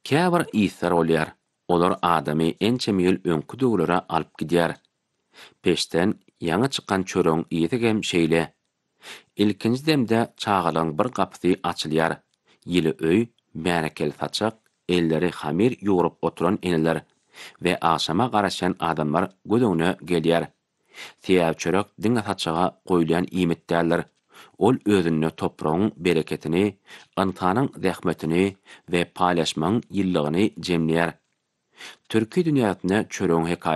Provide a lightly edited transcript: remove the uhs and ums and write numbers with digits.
Käbir isar bolýar. Olar adamy ençe müýül öňkü döwlere alyp gidýär. Peşden ýaňy çykan çöreň ýetigem şeýle. Ilkinji demde çagalyň bir gapysy açylýar. Ýyly öý, bärekel saçak, elleri hamir ýugurup oturan eneler we aşama garaşan adamlar gödüňine gelýär. Tiýäp çörek diňe saçaga goýulan iýmitdärler. Ol özüne topragyň bereketini, antanyň zähmetini we paýlaşmaň ýyllygyny jemleýär. Türki dünýäsinde çöreň